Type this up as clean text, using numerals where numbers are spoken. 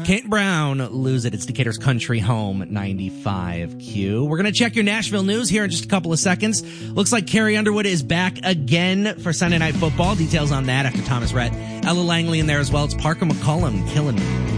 Kate Brown, Lose It. It's Decatur's Country Home 95Q. We're going to check your Nashville news here in just a couple of seconds. Looks like Carrie Underwood is back again for Sunday Night Football. Details on that after Thomas Rhett. Ella Langley in there as well. It's Parker McCollum killing